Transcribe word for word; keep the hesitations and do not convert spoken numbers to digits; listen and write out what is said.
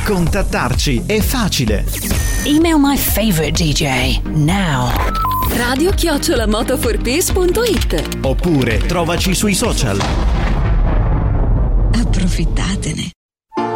Contattarci è facile. Email my favorite D J now. radio chiocciola moto for peace punto it Oppure trovaci sui social. Approfittatene.